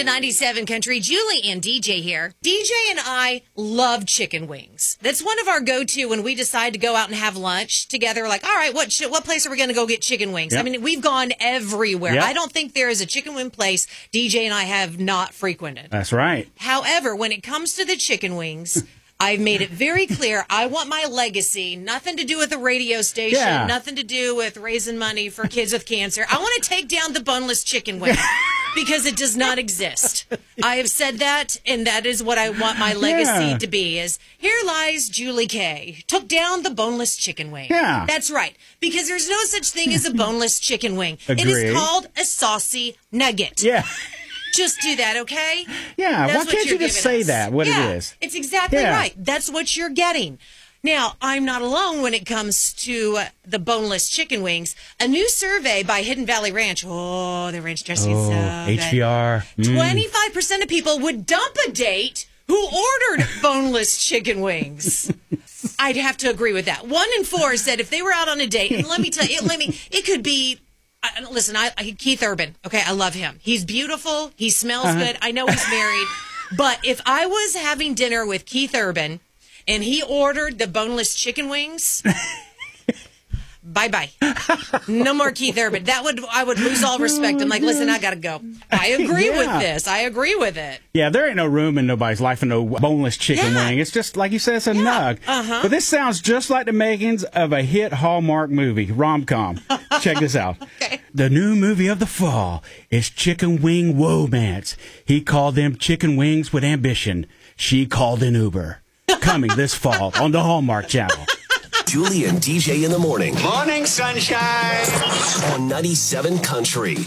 97 Country. Julie and DJ here. DJ and I love chicken wings. That's one of our go-to when we decide to go out and have lunch together. Like, all right, what place are we going to go get chicken wings? Yep. I mean, we've gone everywhere. Yep. I don't think there is a chicken wing place DJ and I have not frequented. That's right. However, when it comes to the chicken wings, I've made it very clear I want my legacy, nothing to do with the radio station, nothing to do with raising money for kids with cancer. I want to take down the boneless chicken wing because it does not exist. I have said that, and that is what I want my legacy to be, is here lies Julie Kay, took down the boneless chicken wing. Yeah. That's right, because there's no such thing as a boneless chicken wing. Agreed. It is called a saucy nugget. Yeah. Just do that, okay? Yeah, That's why can't you just say that, what it is? It's exactly right. That's what you're getting. Now, I'm not alone when it comes to the boneless chicken wings. A new survey by Hidden Valley Ranch. Oh, the ranch dressing is so good. HVR. 25% of people would dump a date who ordered boneless chicken wings. I'd have to agree with that. 1 in 4 said if they were out on a date, and let me tell you, it could be... Listen, Keith Urban, okay, I love him. He's beautiful. He smells good. I know he's married. But if I was having dinner with Keith Urban and he ordered the boneless chicken wings, bye-bye. No more Keith Urban. I would lose all respect. I'm like, listen, I got to go. I agree with this. I agree with it. Yeah, there ain't no room in nobody's life for no boneless chicken wing. It's just, like you said, it's a nug. But this sounds just like the makings of a hit Hallmark movie, rom-com. Check this out. Okay. The new movie of the fall is Chicken Wing Womance. He called them chicken wings with ambition. She called an Uber. Coming this fall on the Hallmark Channel. Julie and DJ in the morning. Morning, sunshine. On 97 Country.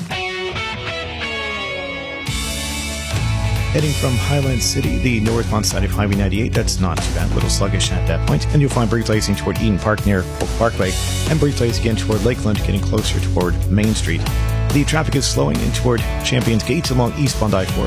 Heading from Highland City, the northbound side of Highway 98, that's not too bad, a little sluggish at that point. And you'll find brief lacing toward Eden Park near Polk Parkway, and brief lace again toward Lakeland, getting closer toward Main Street. The traffic is slowing in toward Champions Gate along eastbound I-4.